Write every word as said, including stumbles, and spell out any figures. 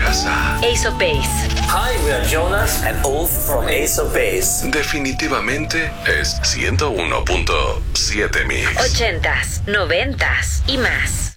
llegas a Ace of Base. Hi, we are Jonas and Ulf from Ace of Base. Definitivamente es ciento uno punto siete Mix. Ochentas, noventas y más.